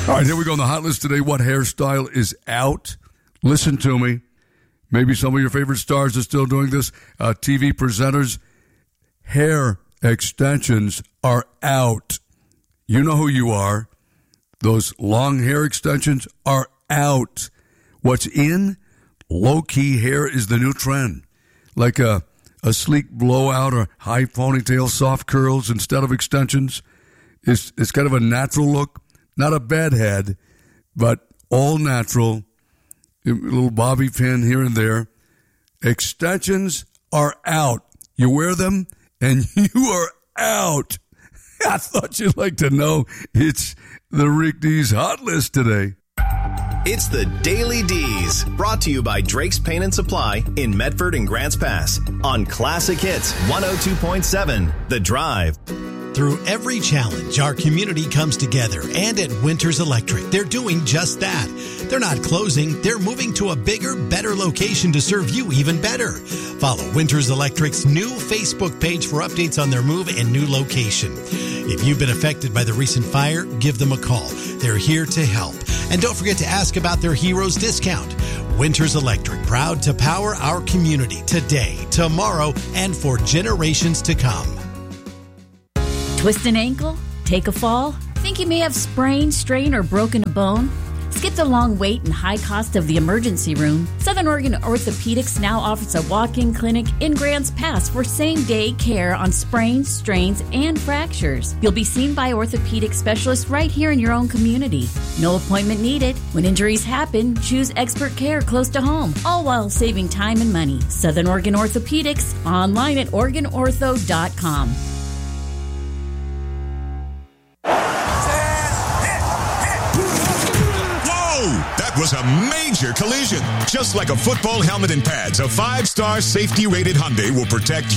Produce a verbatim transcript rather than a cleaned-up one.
All right, here we go on the hot list today. What hairstyle is out? Listen to me. Maybe some of your favorite stars are still doing this. Uh, T V presenters, hair extensions are out. You know who you are. Those long hair extensions are out. What's in? Low-key hair is the new trend. Like a, a sleek blowout or high ponytail, soft curls instead of extensions. It's, it's kind of a natural look. Not a bad head, but all natural. A little bobby pin here and there. Extensions are out. You wear them, and you are out. I thought you'd like to know. It's the Rick D's Hot List today. It's the Daily D's, brought to you by Drake's Paint and Supply in Medford and Grants Pass on Classic Hits one oh two point seven, The Drive. Through every challenge, our community comes together, and at Winters Electric, they're doing just that. They're not closing, they're moving to a bigger, better location to serve you even better. Follow Winters Electric's new Facebook page for updates on their move and new location. If you've been affected by the recent fire, give them a call. They're here to help. And don't forget to ask about their Heroes discount. Winters Electric, proud to power our community today, tomorrow, and for generations to come. Twist an ankle? Take a fall? Think you may have sprained, strained, or broken a bone? Skip the long wait and high cost of the emergency room. Southern Oregon Orthopedics now offers a walk-in clinic in Grants Pass for same-day care on sprains, strains, and fractures. You'll be seen by orthopedic specialists right here in your own community. No appointment needed. When injuries happen, choose expert care close to home, all while saving time and money. Southern Oregon Orthopedics, online at oregon ortho dot com. That was a major collision. Just like a football helmet and pads, a five-star safety-rated Hyundai will protect